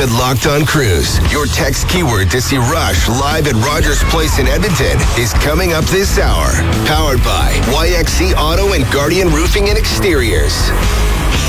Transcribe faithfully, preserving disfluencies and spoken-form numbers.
at Locked On Cruise. Your text keyword to see Rush live at Rogers Place in Edmonton is coming up this hour. Powered by Y X C Auto and Guardian Roofing and Exteriors.